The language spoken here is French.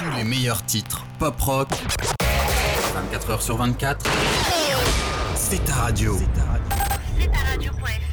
Tous les meilleurs titres pop-rock, 24h sur 24, c'est ta radio. C'est ta radio.fr.